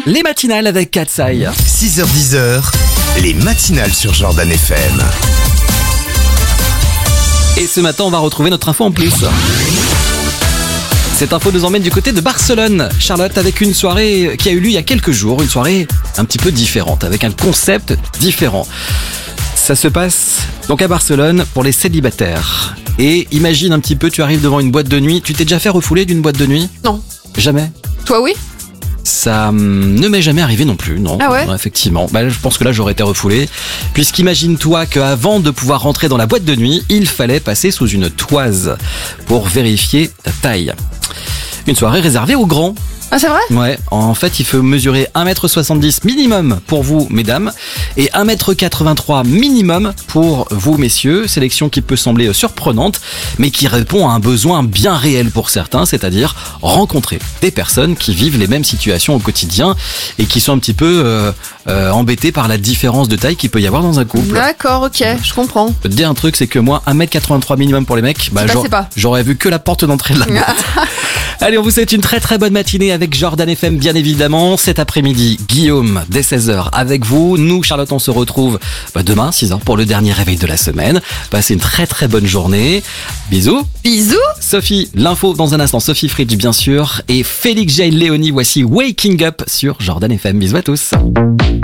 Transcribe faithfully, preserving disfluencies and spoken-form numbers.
Les matinales avec Katsai. six heures dix, les matinales sur Jordan F M. Et ce matin, on va retrouver notre info en plus. Cette info nous emmène du côté de Barcelone, Charlotte, avec une soirée qui a eu lieu il y a quelques jours. Une soirée un petit peu différente, avec un concept différent. Ça se passe donc à Barcelone pour les célibataires. Et imagine un petit peu, tu arrives devant une boîte de nuit. Tu t'es déjà fait refouler d'une boîte de nuit ? Non. Jamais ? Toi, oui ? Ça hum, ne m'est jamais arrivé non plus, non. Ah ouais ? Effectivement. Bah, je pense que là, j'aurais été refoulé. Puisqu'imagine-toi qu'avant de pouvoir rentrer dans la boîte de nuit, il fallait passer sous une toise pour vérifier ta taille. Une soirée réservée aux grands. Ah, c'est vrai ? Ouais, en fait, il faut mesurer un mètre soixante-dix minimum pour vous, mesdames, et un mètre quatre-vingt-trois minimum pour vous, messieurs. Sélection qui peut sembler surprenante, mais qui répond à un besoin bien réel pour certains, c'est-à-dire rencontrer des personnes qui vivent les mêmes situations au quotidien et qui sont un petit peu euh, euh, embêtées par la différence de taille qu'il peut y avoir dans un couple. D'accord, ok, je comprends. Je peux te dire un truc, c'est que moi, un mètre quatre-vingt-trois minimum pour les mecs, bah, Ça j'aurais, passait pas. j'aurais vu que la porte d'entrée de la boîte. Allez, on vous souhaite une très très bonne matinée avec Jordan F M, bien évidemment. Cet après-midi, Guillaume, dès seize heures, avec vous. Nous, Charlotte, on se retrouve bah, demain, six heures, pour le dernier réveil de la semaine. Passez une très très bonne journée. Bisous. Bisous. Sophie, l'info dans un instant. Sophie Fridge, bien sûr. Et Félix J. Léonie, voici Waking Up sur Jordan F M. Bisous à tous.